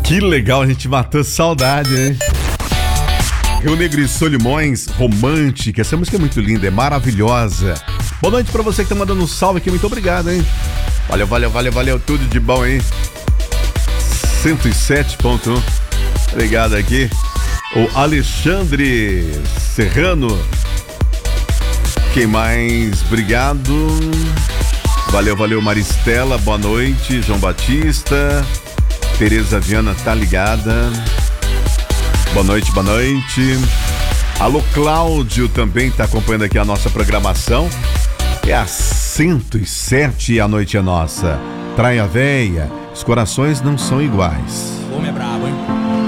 Que legal, a gente matou saudade, hein? Rio Negro e Solimões, Romântica. Essa música é muito linda, é maravilhosa. Boa noite pra você que tá mandando um salve aqui, muito obrigado, hein? Valeu, tudo de bom, hein? 107.1. Obrigado aqui. O Alexandre Serrano. Quem mais? Obrigado. Valeu, Maristela, boa noite. João Batista. Tereza Viana tá ligada. Boa noite. Alô, Cláudio também tá acompanhando aqui a nossa programação. É a 107, a noite é nossa. Praia Véia, os corações não são iguais. Homem é brabo.